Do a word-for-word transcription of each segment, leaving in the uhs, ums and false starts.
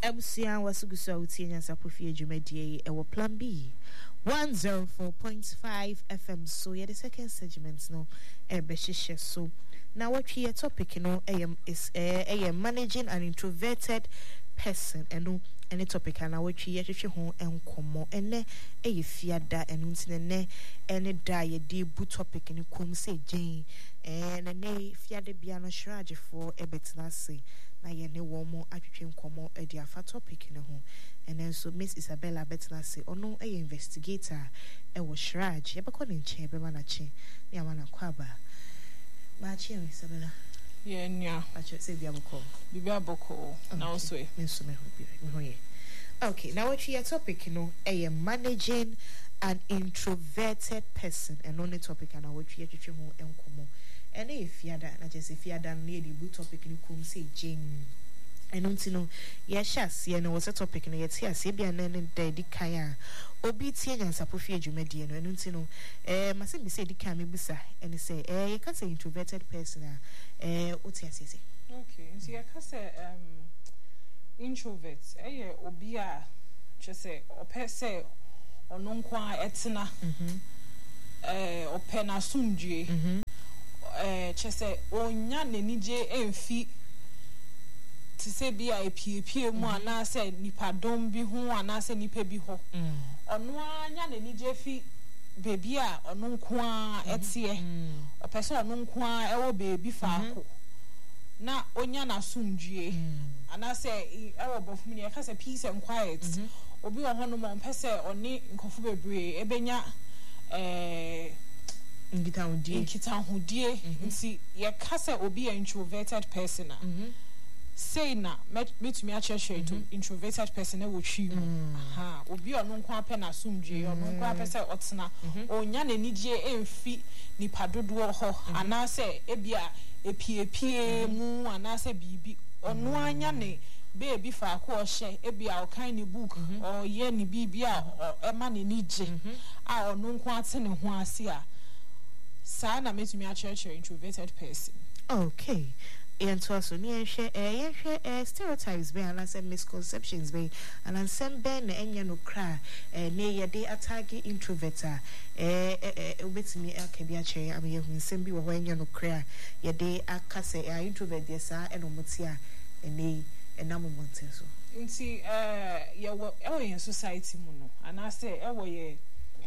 Ebusia wasugusa utienya sapofie dwumadie ewo plan B one oh four point five F M. So yeah, the second segment no ebe hihye so now what we topic no am is eh managing an introverted person eno any topic and what we hwehwe ho enkomo ene eye fiada eno ntine ne ene da ye de bu topic ni kom say jane and ne fiada bia no hraje for ebetna say na ye ne wo mo atwetwe nkomo e dia fa topic ne ho and then so Miss Isabella betna say ono e investigator e wo hraje ye be ko ne nche be mana che ne amana kwaba ma che Isabella yeah nya acho say bia boko bia boko na also e nso me ho bi me ho ye. Okay, now what your topic, you know, I am managing an introverted person, and only topic, and I will treat you more and come. And if you are that, not just if you are done near the boot topic, you come say Jane. I don't know, yes, yes, you know, what's a topic, and yet here, Sabia and then the Kaya, Obiti and Sapofia Jumedian, and don't know, eh, must be said the Kami Busa, and say, eh, you can't say introverted person, eh, what's your say? Okay, so I can say, um, introverts eh obi a chese ope se ono nkwa etena mhm eh ope na sumdue mhm eh chese onya nenije emfi ti se bia epiepie mu ana se nipa dom bi ho ana se nipa bi ho ono anya nenije fi bebi a ono nkwa etie ope se ono nkwa ewo bebi faako na onya na sumdue mm. ana say ewo bofum ne ka say peace and quiet mm -hmm. obi wo hono mo pese oni nkofu bebre ebenya eh ngita hodie ngita hodie mm -hmm. nti ye ka say obi an introverted person mm -hmm. say na metumi a cheshe to introverted person e wo twi mm. aha obi ono nkwa pe na sumdue mm. ono nkwa pe say otena mm -hmm. onya na nigye emfi ni padodo ho mm -hmm. ana say ebia epiepie mu anase bibi onu anya ne baby fa ko ohye ebia o kan ni book o ye ni bibi a ema ne nije a onu nko ate ne ho ase a sa na metumi a church introverted person. Okay, and so so near share eh share stereotypes be and some misconceptions be and some ben enya no kra eh near ye dey attack introvert eh eh obetimi akabia chere am ye hu sem bi wo enya no kra ye dey akase eh introvert dey sa enomotia ene enamomonte so nti eh ye wo e society mu no and I say e wo ye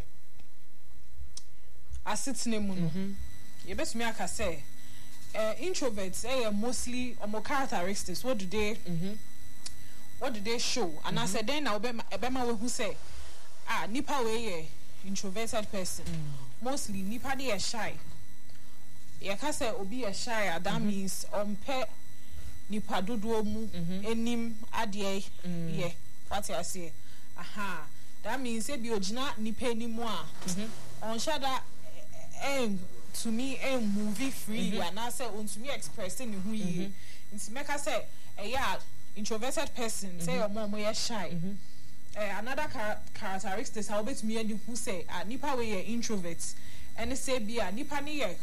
asitne mu no ye betumi akase Uh, introverts eh are mostly omo characteristics. What do they mm-hmm. what do they show? And mm-hmm. I said then now ebema we who say ah nipa we introverted person mm. mostly nipa dey are shy. You can say obi a shy that mm-hmm. means ompe nipa dodo mu mm-hmm. enim adie mm. yeah what I say aha that means e bi ogina nipa enimu a on shada eh to me a movie free mm-hmm. and I say on to me expressing who you nti make I say a yeah introverted person mm-hmm. say your mom we shy mm-hmm. uh, another char- characteristics how bet me and who say ah nipa we introverts and say be a nipa ni ye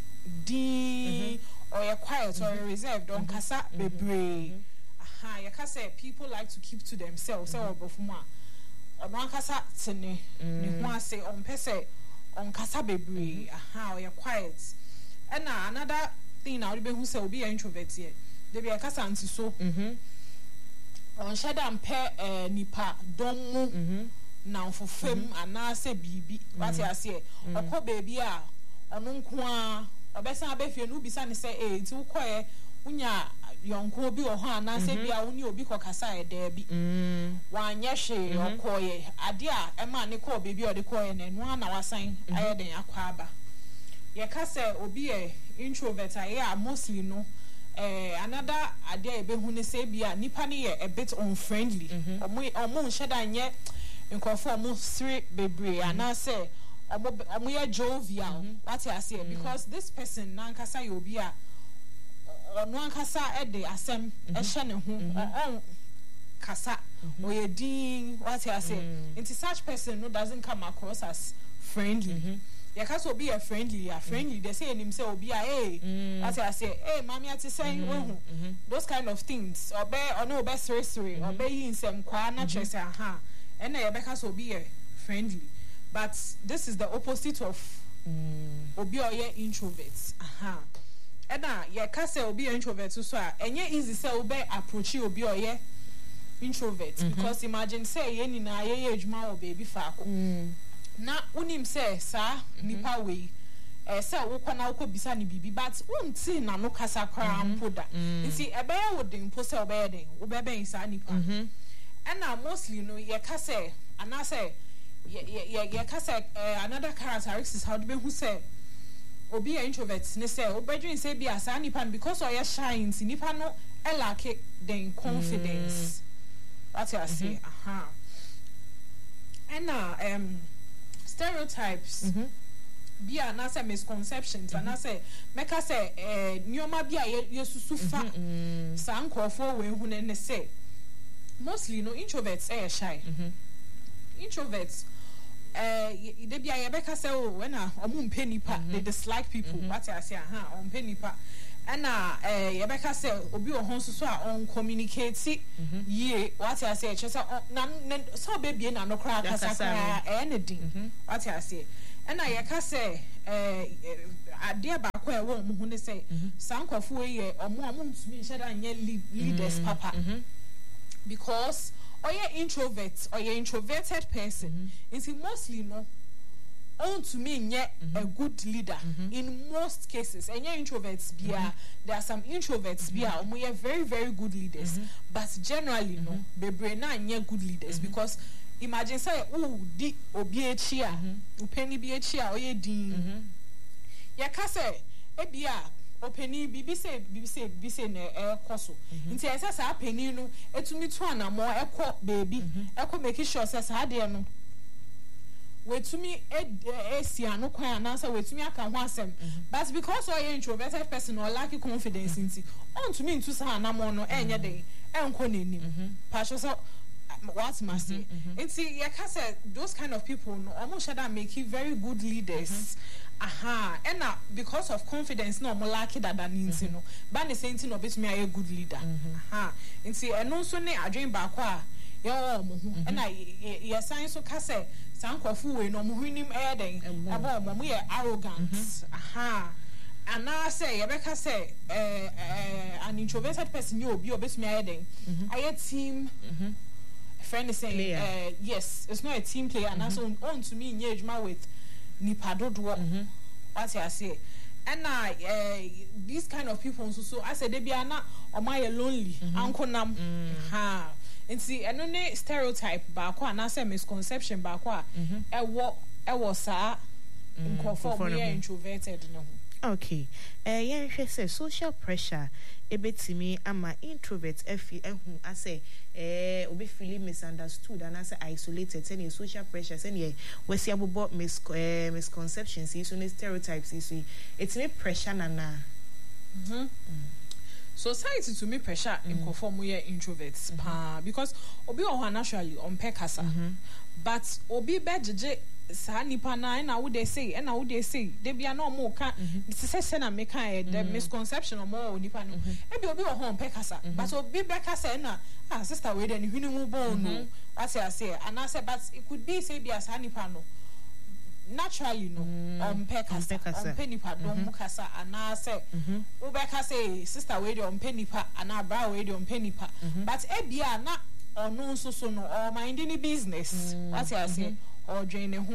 di mm-hmm. or you quiet mm-hmm. or reserved mm-hmm. on kasa bebre aha you can say people like to keep to themselves mm-hmm. say obofuma on kasa tene ne ho say on pese on kasa bebre aha or you quiet and uh, another thing now be who say obi introvert here they be kasa anti so mhm on shada ampe uh, nipa domu mhm na for fam ana say bibi what you say okọ baby a onu nko a obesa abefie no bisa ne say eh ti ukoye unya yonko obi o ho ana say bia uni obi kokasa e da bi wanye hwe okoye ade a ema ne ko baby o de koye na enu ana wasan aye den akwa aba ye ka say obi e introvert a mostly no eh another ade e be hu ne say bia nipa ne ye a bit unfriendly omo omo nheda nye nkofo omo three bebre ana say omo omo ye jovial what you say because this person nankasa ye obi a ono ankasa e de asem e hye ne ho on kasa or ye din what you say into such person no doesn't come across as friendly ya ka so be a friendly a friendly they say him say obi a eh what I say eh mama ati say we hu those kind of things obe ono obe seriously obe yin sem kwa na chese aha and na ya be ka so be a friendly but this is the opposite of obi oye introverts aha and na ya ka say obi introvert so a enye easy say obe approach obi oye introvert because imagine say ye ni na ye ye adwuma o baby fa ko na unim say sa nipa we eh say wo kwa na wo bisa ni bibi but unti na no kasa kwara mpoda nti ebe ye wo den po say obe den wo be ben sa nipa and na mostly no ye ka say ana say ye ye ye ka say another characteristics how be who say obi a introvert ne say obedwin say bi asa nipa because o ye shy nti nipa no e lack den confidence what I say aha and now um stereotypes mm-hmm. be na say misconceptions and I say make us say eh nyoma bia yesusu fa sa nkofo we hu ne say mostly no introverts eh shy mm-hmm. introverts eh they bia ye beka say oh when na omo mpe nipa they dislike people mm-hmm. what I say aha on mpe nipa and na eh ye beka say obi o hon so a on communicate ye what I say chese na so baby na no kra kasa kra eh na din what I say and na ye ka say eh ade ba ko e wo mo hu ne say sankofo ye omo omo ntumi hye da nye leaders papa because oye introvert oye introverted person is mostly no on to me nye mm-hmm. a good leader mm-hmm. in most cases and yeah introverts be mm-hmm. there are some introverts be mm-hmm. are very very good leaders mm-hmm. but generally mm-hmm. no be brain na nye good leaders mm-hmm. because imagine say oh di obi echi a openi bi echi a oye din ya ka say e bia openi bibi say bibi say bibi say na e koso nti e say sa openi no etumi to anamo e ko baby e ko make sure say sa de no wetumi esi anu kwan na say wetumi aka ho asem but because o ye introverted person or lack confidence nti on to me into sa anamo no enye den enko nenim pasho so what must say nti ye ka say those kind of people no almost should make you very good leaders aha and now because of confidence no mo lack that that nti no ba ne say nti no betumi aye good leader aha nti eno so ne adwen ba kwa yo mo hu and na ye sign so ka say sankofu we no mo hunim eh den aba mo ye arrogant aha and now say you better say eh an introverted person you obi obetumi aye den aye team friend is saying uh, yes it's not a team player and that's on on to me engagement with nipa dodo what I say and now uh, these kind of people so so I said they be na o my lonely anko nam ha nti eno ne stereotype ba ko na say misconception ba ko e wo e wo sa nkofo mo introverted no okay eh yen hwe say social pressure ebetimi ama introvert efi ehun ase eh obi feel misunderstood and ase isolated say social pressure say ne we see abobo mis eh, misconceptions is on stereotypes is it's me pressure na na mhm society to me pressure in conform we introverts pa because obi o naturally on pekasa but obi bejeje sa nipa na na wo dey say na wo dey say dey bia na omo ka say say na make an the misconception omo nipa no e bi obi o hon pekasa but obi bekasa na ah sister we dey ni hwini mu bon no what I say and I say but it could be say bia sa nipa no naturally no on pekasa on penipa don mukasa and I say wo bekasa sister we dey on penipa and bra we dey on penipa but e bia na ono so so no or minding business what I say or drain ho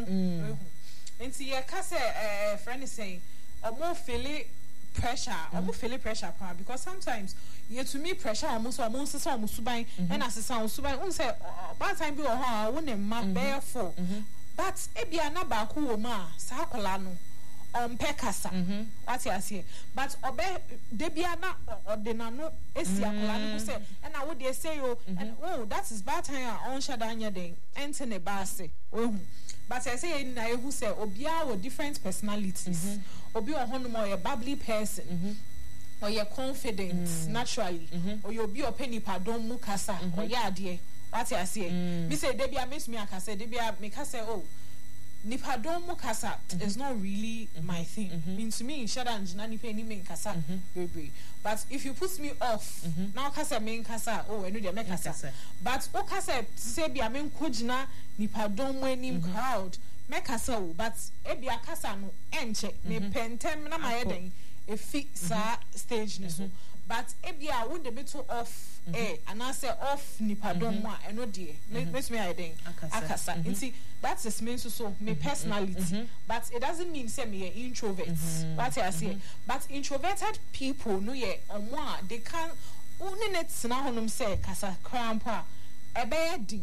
nti ye ka say eh friend is saying omo feel pressure omo feel pressure pa because sometimes you to me pressure omo so omo so omo suban and asesa omo suban un say bad time bi o ho wo ne ma bearful but e bia na ba ko wo ma sa akola no on pekasa what I say but obe de bia na odena no esi akola no say and na wo dey say oh and oh that is bad time on shada anya den ente ne ba say oh but I say na ehu say obia with different personalities obi o hono mo a bubbly person or you confident naturally or you obi openi pardon mu kasa or ya ade what I say me say de bia miss me akasa de bia me kasa oh nipa don mo kasa is not really mm-hmm. my thing. Mm-hmm. Mean to me, shada and nipa ni me kasa baby. But if you put me off, mm-hmm. now kasa me kasa, oh, I know they make kasa. But o kasa say be a me kojina nipa don mo ni crowd, me kasa o. But e be a kasa no enche me pentem na my den e fit sa stage ni so. But ebi a wo de beto off eh and I say off nipa don mo a eno de makes me I think akasa nti that is mean so so me personality mm-hmm. but it doesn't mean say me a introvert mm-hmm. what I say mm-hmm. but introverted people no ye omo a they can only net na honum say kasa cramp a ebe ya din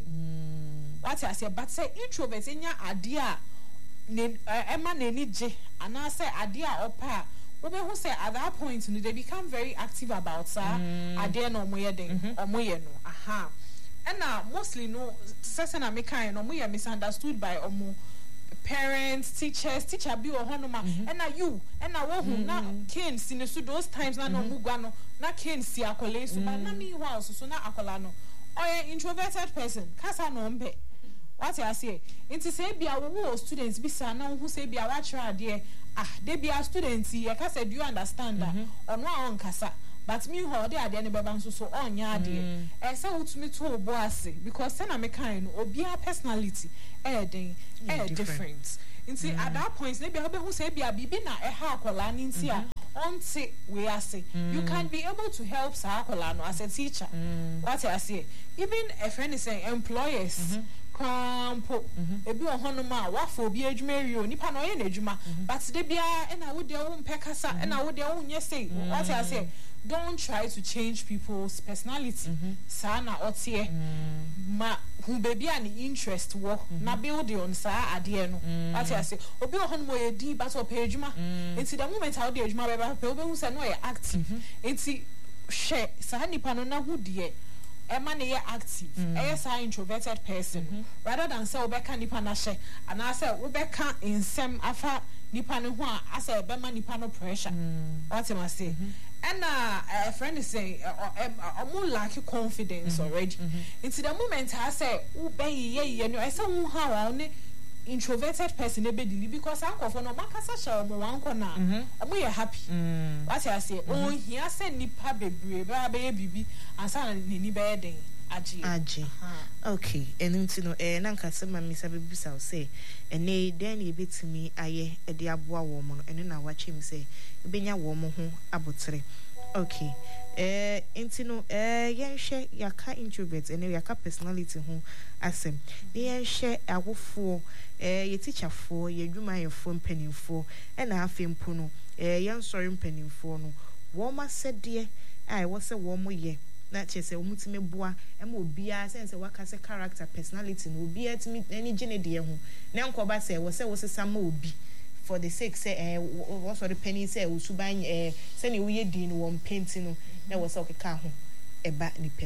what I say but say introvert nya ade a ne ema na ni je and I say ade a opa who say at that point they become very active about sir mm. ade no moye den omoye no aha and now mostly no certain American no moye misunderstood by omo parents teachers teacher bi o hono ma and now you and now wo na ken sine so those times na no mugwa no na ken si akole so but na me ho so na akola no or introverted person kasa no mbe what I say into say bia wo students bi sa na who say bia wa try there ah they be a students here kasa do you understand that ono a on kasa but me ho dey ade ne beba nso so onya ade e say wutumi to obo ase because say na me kan no obi a personality eh den eh different into at that point maybe I who say bia bibi na e ha akola ni nti a onti we ase you can be able to help sa akola no as a teacher what I say even a friend is saying employers mm-hmm. Crampo, ebi ohono ma wafo obi adwuma rio nipa no ye na adwuma but de bia e na wo de wo mpekasa e na wo de wo nye say what I say don't try to change people's personality sa na otie ma hu baby an interest wo na build on sa ade no what I say obi ohono mo ye di but o pe adwuma enti the moment how de adwuma be ba pe obi hu say no ye active enti share sa nipa no na hu de Emma na active as an introverted person mm-hmm. rather than say obeka nipa na she and I say obeka insem afa nipa no ho a say bema nipa no pressure mm. what am I say mm-hmm. and uh, a friend is saying uh, more lack confidence mm-hmm. already mm-hmm. into the moment I say ube ye ye no I say who how only introverted person ebe dili because anko for no makasa sha mo wanko na omo ye happy mm. what I say oh here say nipa bebre ba be bibi ansa na ni be den agi agi okay enunti no eh na nkase ma mi sabe bisa say ene den e betimi aye e de aboa wo mo no ene na wache mi say ebenya wo mo ho abotre okay eh intino eh yenhwe yaka introvert ene yaka personality ho asem yenhwe agofo eh ye teacher fo ye dwuma ye fo mpanimfo e na afempo no eh yen sorry mpanimfo no wo ma sede ai wo se wo mo ye na chese wo mutime boa e ma obia sense waka se character personality no obia timi any gene de ho na nkoba se wo se wo se sama obi for the sake say eh what sort of penny say wo suban eh say ne wo ye din wo painting no na wo se okeka ho e ba ni pem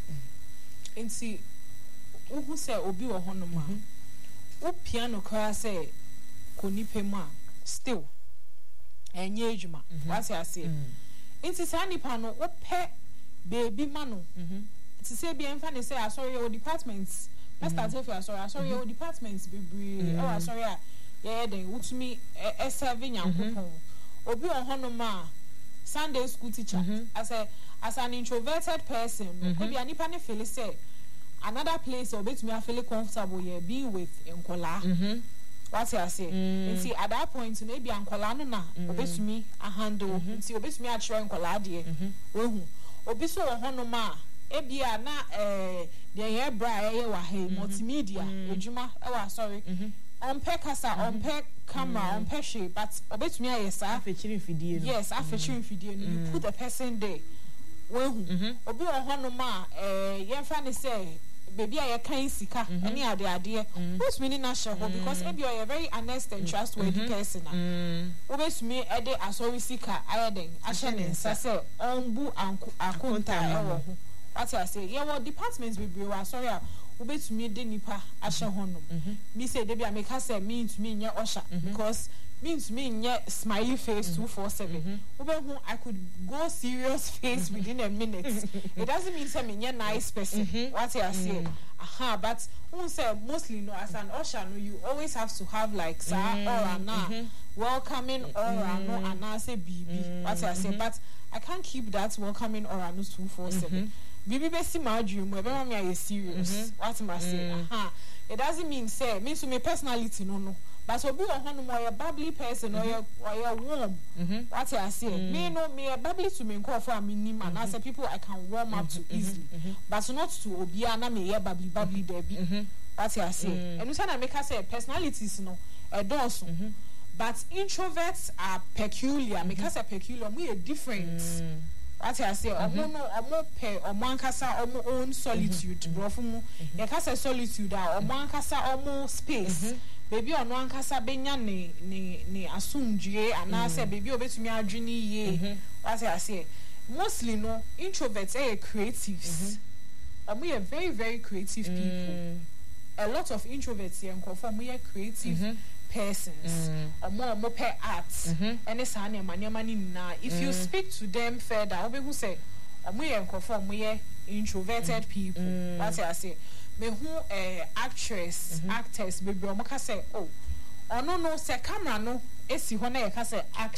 enti wo hu say obi wo ho no ma wo piano kra say ko ni pem a still enye adwuma what I say enti sa nipa no wo pe baby mano to say be enfa ne say sorry your departments let's start off your sorry sorry your departments be oh sorry yeah then wutumi e serving yankopon obi ohono ma Sunday school teacher as a as an introverted person maybe anipa ne feel say another place or bet me I feel comfortable here being with enkola what I say you see at that point maybe enkola no na obet me a handle see obet me a try enkola de ohu obi so ohono ma ebia na eh de ye bra ye wa he multimedia ejuma e wa sorry on pekasa on pek camera on peshe but obetumi ayesa afechirin fidie no yes afechirin fidie no you put the person there wehu obi ohono ma eh yemfa ne say baby aye kan sika any ade ade who's meaning na share because ebi you are a very honest and trustworthy person obetumi e de asori sika ayeden ahye ne nsa say onbu akonta ewo what I say yeah what departments be be wa sorry obetumi de nipa ahye honom me say dey be make say me to me nya osha because means me nya smiley face two four seven obehu I could go serious face within a minute it doesn't mean say me nya nice person what I say aha but who say mostly no as an usher no you always have to have like sa mm, aura na mm-hmm. welcoming aura mm, no and I say bibi mm, what I say mm-hmm. but I can't keep that welcoming aura no two four seven bibi be see my dream we be me are serious mm-hmm. what am I say mm. aha it doesn't mean say means to me personality no no but obi o hono mo a bubbly person or you or you warm mm-hmm. what I say mm. me no me a bubbly to me call for me nim and I say people I can warm up mm-hmm. to easily mm-hmm. but not to obi na me a bubbly bubbly there be mm-hmm. what I say mm. and we say na make us say personalities no e doso mm-hmm. but introverts are peculiar mm-hmm. make us say peculiar we are different mm. what I say omo no omo pe omo ankasa omo own solitude brofo mu ye ka say solitude a omo ankasa omo space baby ono ankasa benya ne ne ne asumdue ana say baby obetumi adwene ye what I say mostly no introverts are creatives omo ye very very creative people a lot of introverts here confirm we are creative persons omo omo pe arts and say na manema ni na if you speak to them further obi who say omo ye confirm we are introverted people what I say me who eh actress actors baby omo ka say oh ono no say camera no esi ho na ye ka say